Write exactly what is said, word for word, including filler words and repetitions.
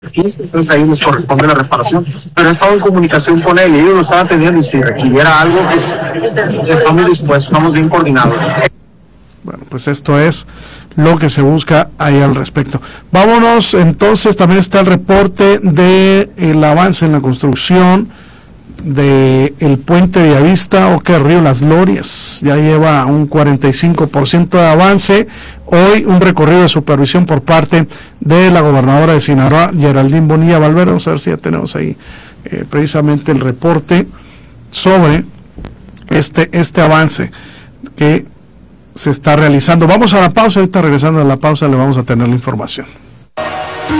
entonces ahí les corresponde la reparación. Pero he estado en comunicación con él y ellos lo estaban atendiendo, y si requiriera algo, pues estamos dispuestos, estamos bien coordinados. Bueno, pues esto es lo que se busca ahí al respecto. Vámonos, entonces también está el reporte de el avance en la construcción de el puente Villavista Oca Río Las Glorias. Ya lleva un cuarenta y cinco por ciento de avance. Hoy un recorrido de supervisión por parte de la gobernadora de Sinaloa, Geraldine Bonilla Valverde. Vamos a ver si ya tenemos ahí eh, precisamente el reporte sobre este, este avance que se está realizando. Vamos a la pausa, ahorita regresando a la pausa le vamos a tener la información.